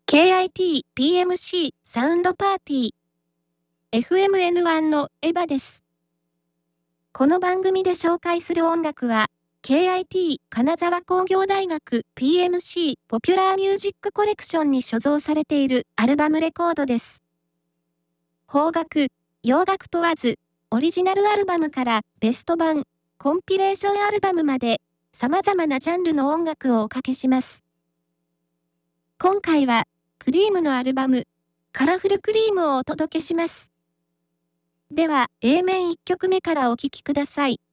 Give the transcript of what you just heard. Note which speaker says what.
Speaker 1: KIT PMC サウンドパーティー FMN1 のエヴァです。この番組で紹介する音楽は KIT 金沢工業大学 PMC ポピュラーミュージックコレクションに所蔵されているアルバムレコードです。邦楽、洋楽問わずオリジナルアルバムからベスト版、コンピレーションアルバムまで様々なジャンルの音楽をおかけします。今回はクリームのアルバム、カラフルクリームをお届けします。では、A 面1曲目からお聴きください。